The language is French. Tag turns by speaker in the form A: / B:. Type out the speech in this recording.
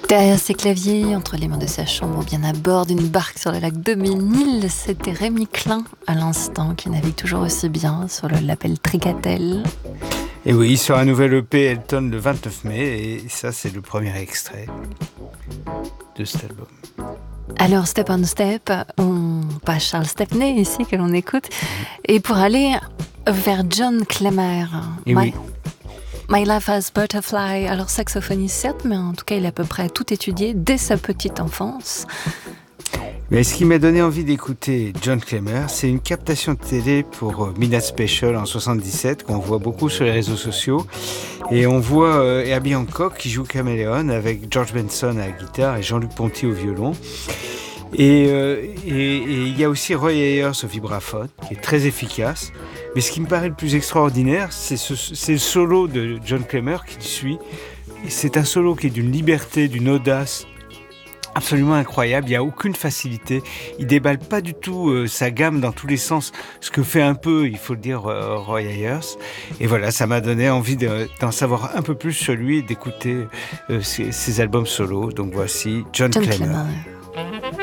A: Derrière ses claviers, entre les mains de sa chambre ou bien à bord d'une barque sur le lac de Ménil, c'était Rémi Klein à l'instant qui navigue toujours aussi bien sur le label Tricatel.
B: Et oui, sur un nouvel EP Elton le 29 mai, et ça c'est le premier extrait de cet album.
A: Alors Step on Step, pas Charles Stepney ici que l'on écoute, et pour aller vers John Clemmer.
B: Et oui.
A: My Life as Butterfly, alors saxophoniste certes, mais en tout cas il a à peu près tout étudié dès sa petite enfance.
B: Mais ce qui m'a donné envie d'écouter John Clemmer, c'est une captation de télé pour Midnight Special en 77 qu'on voit beaucoup sur les réseaux sociaux. Et on voit Herbie Hancock qui joue Caméléon avec George Benson à la guitare et Jean-Luc Ponty au violon. Et il y a aussi Roy Ayers au vibraphone, qui est très efficace. Mais ce qui me paraît le plus extraordinaire, c'est le solo de John Clemmer qui suit. Et c'est un solo qui est d'une liberté, d'une audace absolument incroyable. Il n'y a aucune facilité. Il déballe pas du tout sa gamme dans tous les sens, ce que fait un peu, il faut le dire, Roy Ayers. Et voilà, ça m'a donné envie d'en savoir un peu plus sur lui et d'écouter ses albums solo. Donc voici John Clemmer.